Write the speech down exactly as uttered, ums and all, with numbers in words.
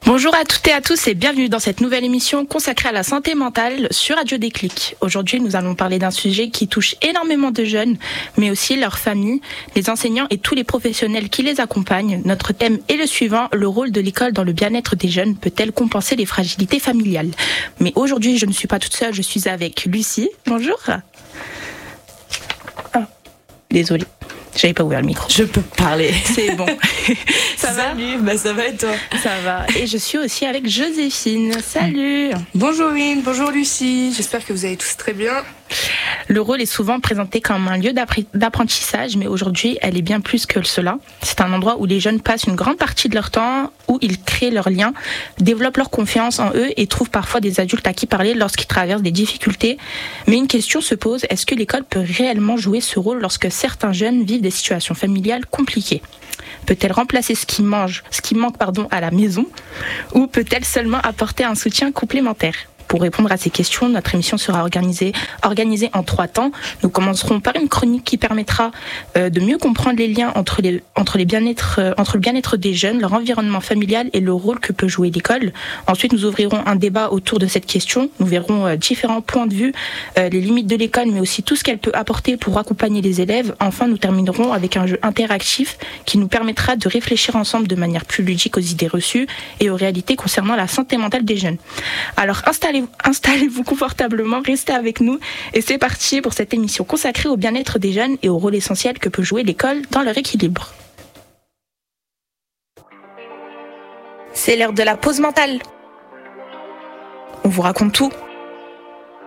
Bonjour à toutes et à tous et bienvenue dans cette nouvelle émission consacrée à la santé mentale sur Radio Déclic. Aujourd'hui, nous allons parler d'un sujet qui touche énormément de jeunes, mais aussi leurs familles, les enseignants et tous les professionnels qui les accompagnent. Notre thème est le suivant: le rôle de l'école dans le bien-être des jeunes peut-elle compenser les fragilités familiales? Mais aujourd'hui, je ne suis pas toute seule, je suis avec Lucie. Bonjour. Ah, désolée. J'avais pas ouvert le micro. Je peux parler. C'est bon. Ça va? Salut, bah ça va et toi? Ça va. Et je suis aussi avec Joséphine. Salut. Bonjour Wynne, bonjour Lucie. J'espère que vous allez tous très bien. Le rôle est souvent présenté comme un lieu d'apprentissage, mais aujourd'hui, elle est bien plus que cela. C'est un endroit où les jeunes passent une grande partie de leur temps, où ils créent leurs liens, développent leur confiance en eux et trouvent parfois des adultes à qui parler lorsqu'ils traversent des difficultés. Mais une question se pose: est-ce que l'école peut réellement jouer ce rôle lorsque certains jeunes vivent des situations familiales compliquées? Peut-elle remplacer ce qui mange, ce qui manque pardon, à la maison, ou peut-elle seulement apporter un soutien complémentaire? Pour répondre à ces questions, notre émission sera organisée, organisée en trois temps. Nous commencerons par une chronique qui permettra euh, de mieux comprendre les liens entre, les, entre, les bien-être, euh, entre le bien-être des jeunes, leur environnement familial et le rôle que peut jouer l'école. Ensuite, nous ouvrirons un débat autour de cette question. Nous verrons euh, différents points de vue, euh, les limites de l'école, mais aussi tout ce qu'elle peut apporter pour accompagner les élèves. Enfin, nous terminerons avec un jeu interactif qui nous permettra de réfléchir ensemble de manière plus ludique aux idées reçues et aux réalités concernant la santé mentale des jeunes. Alors, installez Installez-vous confortablement, restez avec nous et c'est parti pour cette émission consacrée au bien-être des jeunes et au rôle essentiel que peut jouer l'école dans leur équilibre. C'est l'heure de la pause mentale. On vous raconte tout